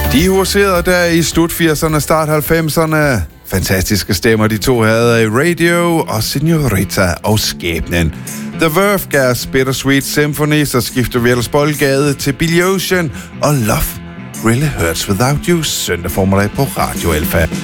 De huserede der i slut 80'erne, start 90'erne. Fantastiske stemmer de to havde i Radio og Senorita og Skæbnen. The Verve gav Bittersweet Symphony, så skifter vi ellers boldgade til Billy Ocean og Love Really Hurts Without You søndag formiddag på Radio Alfa.